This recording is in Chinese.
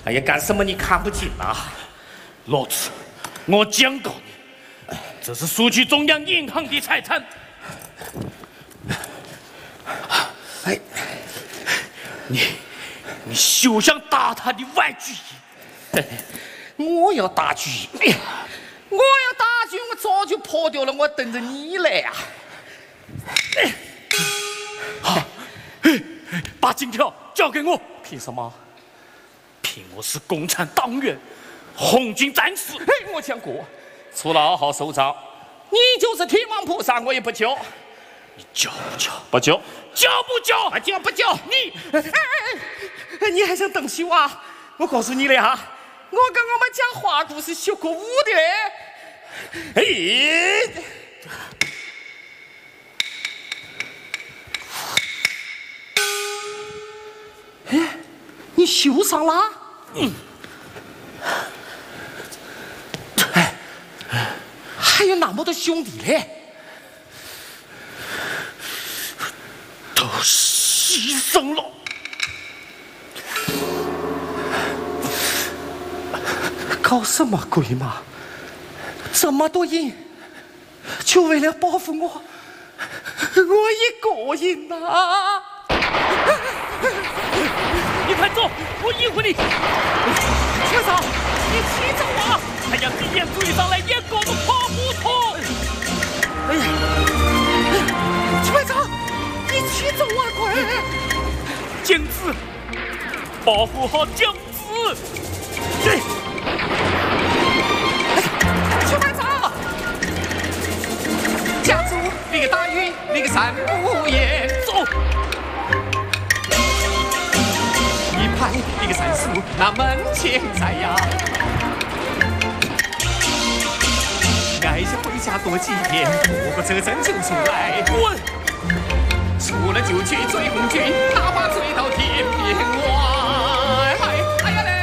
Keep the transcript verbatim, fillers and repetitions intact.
哎呀，干什么你看不清啊？ 老子，我警告你，这是属于中央银行的财产。 哎， 你你休想打他的外举役！ 我要打举役，我要打举，我早就跑掉了，我等着你来呀！ 啊！把金条交给我！ 凭什么？ 凭我是共产党员，红军战士。 哎，我讲过，除了好好收账，你就是天王菩萨，我也不交。 你交不交？ 不交。 交不交？ 不交不交！ 你， 哎哎，你还想东西我？我告诉你了哈，我跟我们讲话故事学过武的嘞。哎，哎，你受伤了？嗯。哎，还有那么多兄弟嘞。 都牺牲了， 搞什么鬼嘛？这么多人，就为了报复我，我一个人呐、啊！ 你快走，我应付你。 学长，你骑着我， 还要敌人追上来，也搞得跑不脱。 哎呀，学长！你骑走啊，快！ 镜子，保护好镜子。 对，去班长，家住那个大雨，那个山不言。 走。 一排那个杉树，那门前栽呀。爱想回家过几天，过个这阵就出来。 滚！ 出了就去追红军，哪怕追到天边。